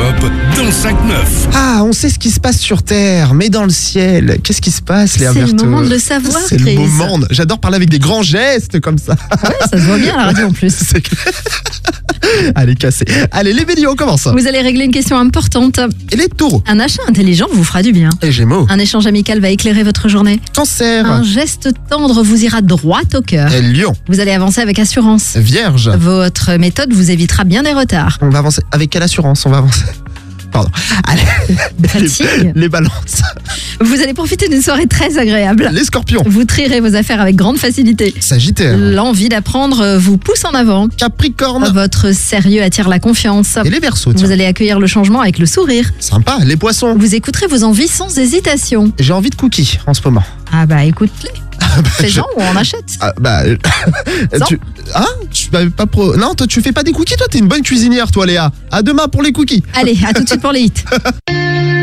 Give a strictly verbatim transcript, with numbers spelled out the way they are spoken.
l'horoscope dans cinq neuf. Ah, on sait ce qui se passe sur Terre, mais dans le ciel, qu'est-ce qui se passe, Léa C'est le Berthaud? moment de le savoir, C'est Chris. le moment. J'adore parler avec des grands gestes comme ça. Ouais, ça se voit bien à la radio en plus. C'est clair. Allez, cassez. Allez, les Béliers, on commence. Vous allez régler une question importante. Et les Taureaux? Un achat intelligent vous fera du bien. Et Gémeaux? Un échange amical va éclairer votre journée. Cancer? Un geste tendre vous ira droit au cœur. Et Lion? Vous allez avancer avec assurance. Vierge? Votre méthode vous évitera bien des retards. On va avancer. Avec quelle assurance on va avancer? Pardon. Allez, Fatigue. les, les balances. Vous allez profiter d'une soirée très agréable. Les Scorpions? Vous trierez vos affaires avec grande facilité. Sagittaire? L'envie d'apprendre vous pousse en avant. Capricorne? Votre sérieux attire la confiance. Et les Verseaux, tiens. Vous allez accueillir le changement avec le sourire. Sympa. Les Poissons? Vous écouterez vos envies sans hésitation. J'ai envie de cookies en ce moment. Ah bah écoute-les. C'est je- gens où on achète. Ah, bah, euh, Sans. tu, hein tu vas pas pro... Non, toi tu fais pas des cookies, toi t'es une bonne cuisinière, toi Léa. À demain pour les cookies. Allez, à tout de suite pour les hits.